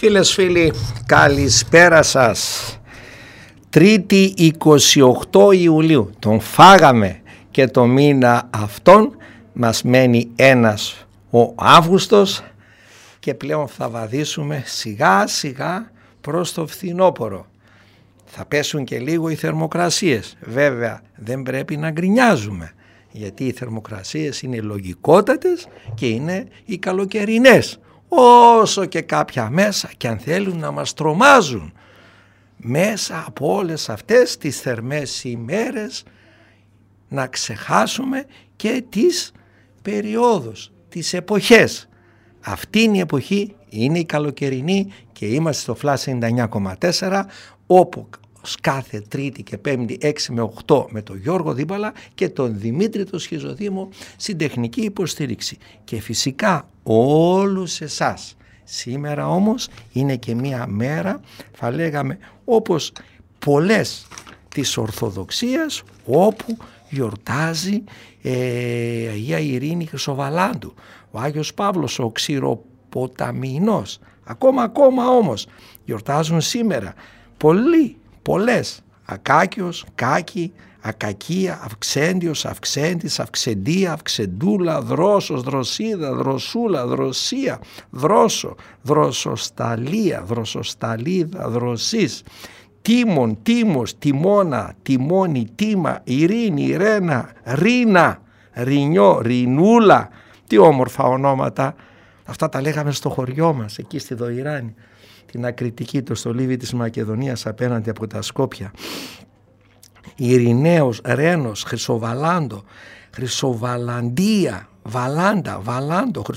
Φίλες, φίλοι, καλησπέρα σας. Τρίτη 28 Ιουλίου, τον φάγαμε και το μήνα αυτόν, μας μένει ένας ο Αύγουστος και πλέον θα βαδίσουμε σιγά σιγά προς το φθινόπωρο. Θα πέσουν και λίγο οι θερμοκρασίες. Βέβαια δεν πρέπει να γκρινιάζουμε, γιατί οι θερμοκρασίες είναι λογικότατες και είναι οι καλοκαιρινές, όσο και κάποια μέσα και αν θέλουν να μας τρομάζουν. Μέσα από όλες αυτές τις θερμές ημέρες να ξεχάσουμε και τις περιόδους, τις εποχές. Αυτή είναι η εποχή, είναι η καλοκαιρινή και είμαστε στο Flash 99,4, όπου κάθε Τρίτη και Πέμπτη 6 με 8 με τον Γιώργο Δίπαλα και τον Δημήτρη τον Σχιζοδήμο στην τεχνική υποστήριξη. Και φυσικά όλους εσάς. Σήμερα όμως είναι και μία μέρα, θα λέγαμε, όπως πολλές της Ορθοδοξίας, όπου γιορτάζει Αγία Ειρήνη Χρυσοβαλάντου, ο Άγιος Παύλος ο Ξηροποταμινός. Ακόμα όμως γιορτάζουν σήμερα πολλές, Ακάκιος, Κάκη, Ακακία, Αυξέντιος, Αυξέντης, Αυξεντία, Αυξεντούλα, Δρόσος, Δροσίδα, Δροσούλα, Δροσία, Δρόσο, Δροσοσταλία, Δροσοσταλίδα, Δροσής, Τίμων, Τίμος, Τιμώνα, Τιμόνι, Τίμα, Ειρήνη, Ρένα, Ρίνα, Ρινιό, Ρινούλα. Τι όμορφα ονόματα. Αυτά τα λέγαμε στο χωριό μας, εκεί στη Δοϊράνη, την ακριτική, το στολίβι της Μακεδονίας απέναντι από τα Σκόπια. Ειρηναίος, Ρένος, Χρυσοβαλάντο, Χρυσοβαλαντία, Βαλάντα, Βαλάντο,